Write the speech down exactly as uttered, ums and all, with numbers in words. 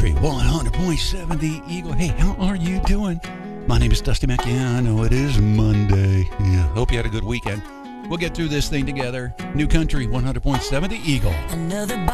Country one hundred point seven The Eagle. Hey, how are you doing? My name is Dusty Mack. Yeah, I know it is Monday. Yeah, hope you had a good weekend. We'll get through this thing together. New Country one hundred point seven The Eagle. Another